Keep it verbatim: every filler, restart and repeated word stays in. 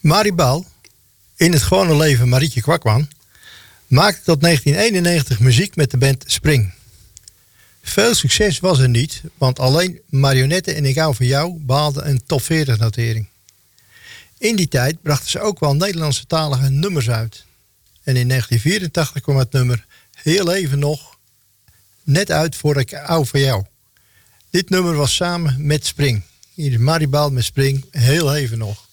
Maribel, in het gewone leven Marietje Kwakman, maakte tot negentien eenennegentig muziek met de band Spring. Veel succes was er niet, want alleen Marionetten en Ik hou van jou behaalden een top veertig notering. In die tijd brachten ze ook wel Nederlandse talige nummers uit. En in negentien vierentachtig kwam het nummer Heel even nog net uit voor Ik hou van jou. Dit nummer was samen met Spring. Hier is Maribel met Spring, Heel even nog.